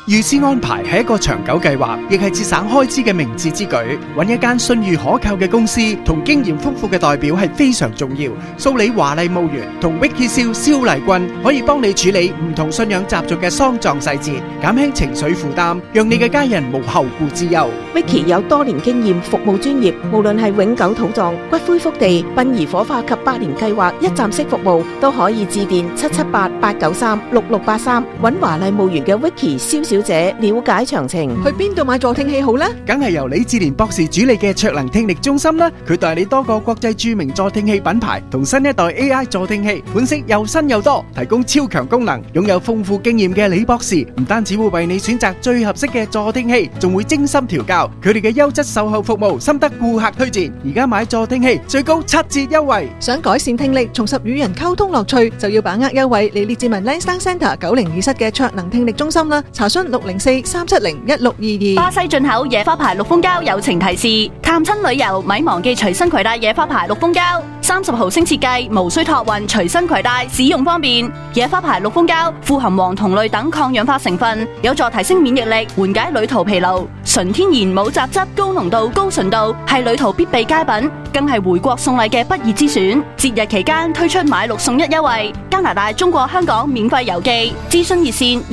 預先安排係一個長久計劃，亦係節省開支嘅明智之舉。揾一間信譽可靠嘅公司同經驗豐富嘅代表係非常重要。蘇里華麗墓園同 Vicky 蕭麗君可以幫你處理唔同信仰習俗嘅喪葬細節，減輕情緒負擔，讓你嘅家人無後顧之憂。 Vicky 有多年經驗，服務專業，無論係永久土葬、骨灰福地、殯儀火化及百年計劃一站式服務，都可以致電778-893-6683，揾華麗墓園嘅 Vicky 蕭小姐了解詳情。 去邊度買助聽器好呢？ 梗係由李志蓮博士主理嘅卓能聽力中心啦，佢代理多個國際著名助聽器品牌同新一代 AI 助聽器，款式又新又多，提供超強功能。擁有豐富經驗嘅李博士唔單止會為你選擇最合適嘅助聽器，仲會精心調教。佢哋嘅優質售後服務深得顧客推薦，而家買助聽器最高7折優惠。 想改善聽力，重拾與人溝通樂趣，就要把握優惠嚟列治文 Lansdowne Centre 902室嘅卓能聽力中心啦。查詢604-370-1622。 巴西進口野花牌綠蜂膠友情提示：探親旅遊咪忘記隨身攜帶野花牌綠蜂膠，30毫升設計，無需託運，隨身攜帶，使用方便。野花牌綠蜂膠富含黃酮類等抗氧化成分，有助提升免疫力，緩解旅途疲勞。純天然冇雜質，高濃度、高純度，係旅途必備佳品，更係回國送禮嘅不二之選。節日期間推出買6送1優惠，加拿大、中國香港免費郵寄。諮詢熱線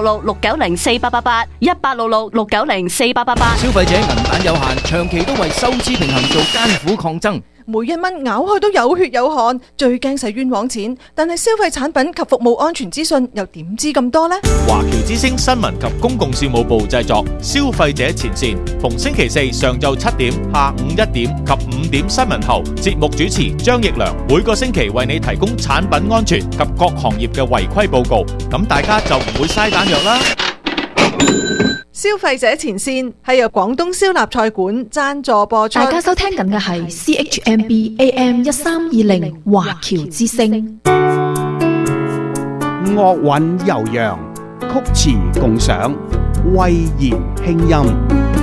1866-690-4888，1866-690-4888。 消費者銀彈有限，長期都為收支平衡做艱苦抗爭。 每一蚊咬開都有血有汗，最驚使冤枉錢。但係消費產品及服務安全資訊又點知咁多呢？ 華僑之聲新聞及公共事務部製作，消費者前線，逢星期四上晝7點、下午1點及5點新聞後，節目主持張奕良每個星期為你提供產品安全及各行業嘅違規報告，咁大家就唔會嘥彈藥啦。 消費者前線係由廣東燒臘菜館贊助播出。 大家收聽緊嘅係 CHMB AM 1320華僑之聲。 樂韻悠揚，曲詞共賞，慧言輕音。